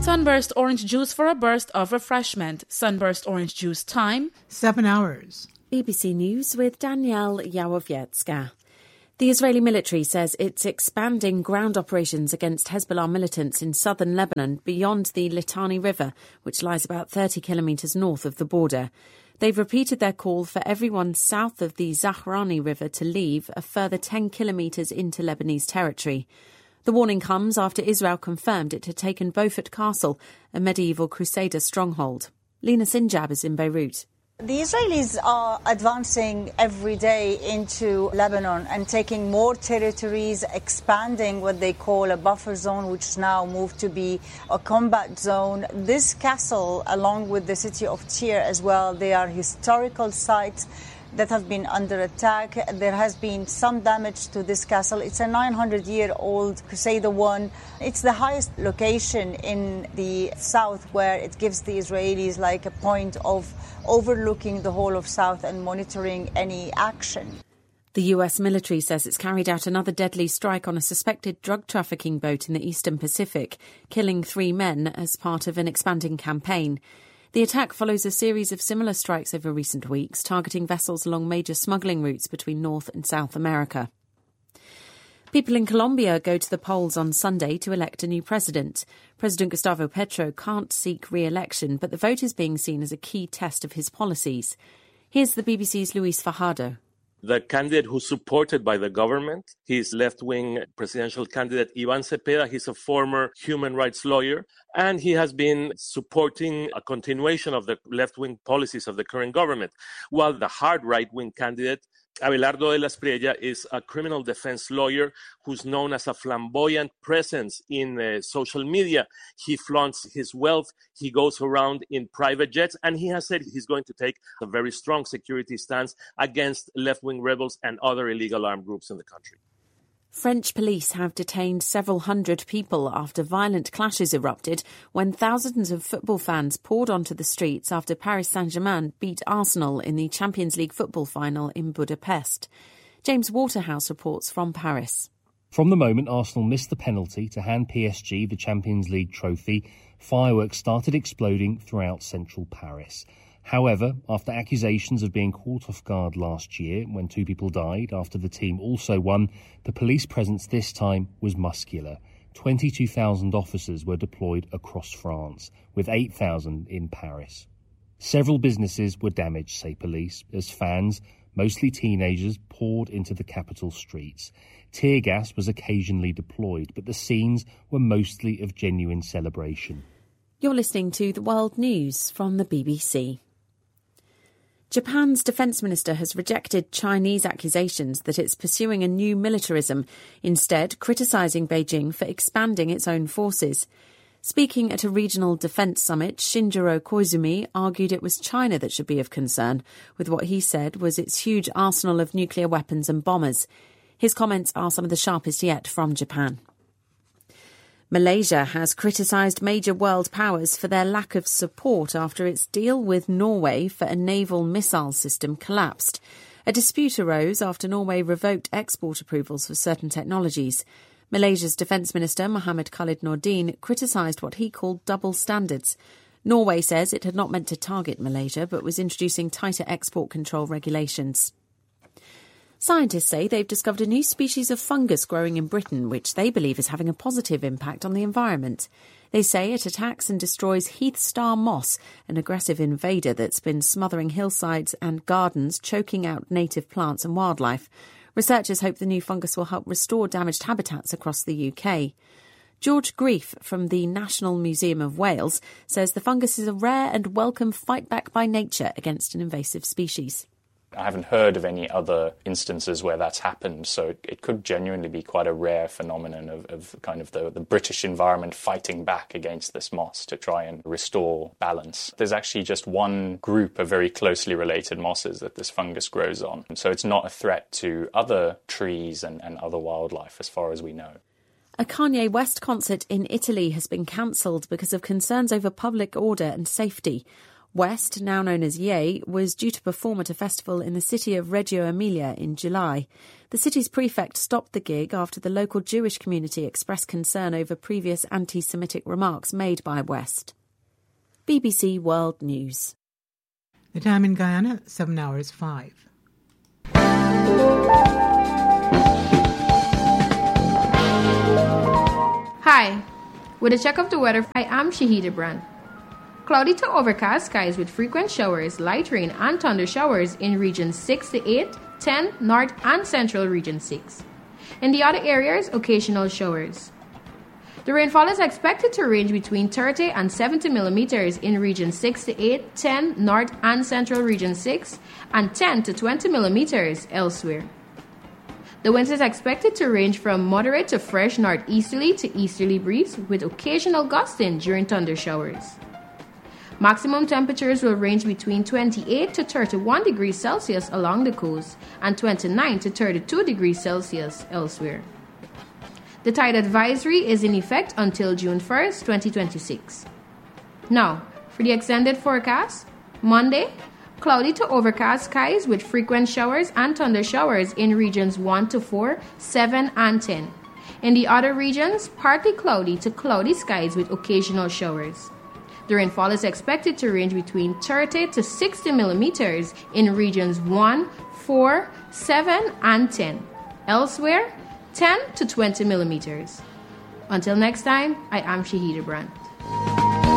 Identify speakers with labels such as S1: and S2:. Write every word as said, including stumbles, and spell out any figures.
S1: Sunburst orange juice for a burst of refreshment. Sunburst orange juice time.
S2: Seven hours.
S3: B B C News with Danielle Yawowiecka. The Israeli military says it's expanding ground operations against Hezbollah militants in southern Lebanon beyond the Litani River, which lies about thirty kilometres north of the border. They've repeated their call for everyone south of the Zahrani River to leave a further ten kilometres into Lebanese territory. The warning comes after Israel confirmed it had taken Beaufort Castle, a medieval Crusader stronghold. Lina Sinjab is in Beirut.
S4: The Israelis are advancing every day into Lebanon and taking more territories, expanding what they call a buffer zone, which has now moved to be a combat zone. This castle, along with the city of Tyre as well, they are historical sites that have been under attack. There has been some damage to this castle. It's a nine hundred year old Crusader one. It's the highest location in the south, where it gives the Israelis like a point of overlooking the whole of south and monitoring any action.
S3: The U S military says it's carried out another deadly strike on a suspected drug trafficking boat in the Eastern Pacific, killing three men as part of an expanding campaign. The attack follows a series of similar strikes over recent weeks, targeting vessels along major smuggling routes between North and South America. People in Colombia go to the polls on Sunday to elect a new president. President Gustavo Petro can't seek re-election, but the vote is being seen as a key test of his policies. Here's the B B C's Luis Fajardo.
S5: The candidate who's supported by the government, he's left-wing presidential candidate Ivan Cepeda. He's a former human rights lawyer, and he has been supporting a continuation of the left-wing policies of the current government, while the hard right-wing candidate, Abelardo de la Espriella, is a criminal defense lawyer who's known as a flamboyant presence in uh, social media. He flaunts his wealth, he goes around in private jets, and he has said he's going to take a very strong security stance against left-wing rebels and other illegal armed groups in the country.
S3: French police have detained several hundred people after violent clashes erupted when thousands of football fans poured onto the streets after Paris Saint-Germain beat Arsenal in the Champions League football final in Budapest. James Waterhouse reports from Paris.
S6: From the moment Arsenal missed the penalty to hand P S G the Champions League trophy, fireworks started exploding throughout central Paris. However, after accusations of being caught off guard last year when two people died after the team also won, the police presence this time was muscular. twenty-two thousand officers were deployed across France, with eight thousand in Paris. Several businesses were damaged, say police, as fans, mostly teenagers, poured into the capital streets. Tear gas was occasionally deployed, but the scenes were mostly of genuine celebration.
S3: You're listening to The World News from the B B C. Japan's defence minister has rejected Chinese accusations that it's pursuing a new militarism, instead criticising Beijing for expanding its own forces. Speaking at a regional defence summit, Shinjiro Koizumi argued it was China that should be of concern, with what he said was its huge arsenal of nuclear weapons and bombers. His comments are some of the sharpest yet from Japan. Malaysia has criticised major world powers for their lack of support after its deal with Norway for a naval missile system collapsed. A dispute arose after Norway revoked export approvals for certain technologies. Malaysia's Defence Minister Mohammed Khalid Nordin criticised what he called double standards. Norway says it had not meant to target Malaysia but was introducing tighter export control regulations. Scientists say they've discovered a new species of fungus growing in Britain, which they believe is having a positive impact on the environment. They say it attacks and destroys heath star moss, an aggressive invader that's been smothering hillsides and gardens, choking out native plants and wildlife. Researchers hope the new fungus will help restore damaged habitats across the U K. George Grief from the National Museum of Wales says the fungus is a rare and welcome fight back by nature against an invasive species.
S7: I haven't heard of any other instances where that's happened, so it, it could genuinely be quite a rare phenomenon of, of kind of the, the British environment fighting back against this moss to try and restore balance. There's actually just one group of very closely related mosses that this fungus grows on, so it's not a threat to other trees and, and other wildlife as far as we know.
S3: A Kanye West concert in Italy has been cancelled because of concerns over public order and safety. West, now known as Ye, was due to perform at a festival in the city of Reggio Emilia in July. The city's prefect stopped the gig after the local Jewish community expressed concern over previous anti-Semitic remarks made by West. B B C World News.
S2: The time in Guyana, seven hours five.
S8: Hi. With a check of the weather, I am Shahida Brand. Cloudy to overcast skies with frequent showers, light rain and thunder showers in regions six to eight, ten, North and Central Region six. In the other areas, occasional showers. The rainfall is expected to range between thirty and seventy millimeters in regions six to eight, ten, North and Central Region six, and ten to twenty millimeters elsewhere. The winds is expected to range from moderate to fresh northeasterly to easterly breeze with occasional gusting during thunder showers. Maximum temperatures will range between twenty-eight to thirty-one degrees Celsius along the coast and twenty-nine to thirty-two degrees Celsius elsewhere. The tide advisory is in effect until June first, twenty twenty-six. Now, for the extended forecast, Monday, cloudy to overcast skies with frequent showers and thunder showers in regions one to four, seven, and ten. In the other regions, partly cloudy to cloudy skies with occasional showers. The rainfall is expected to range between thirty to sixty millimeters in regions one, four, seven, and ten. Elsewhere, ten to twenty millimeters. Until next time, I am Shahida Brand.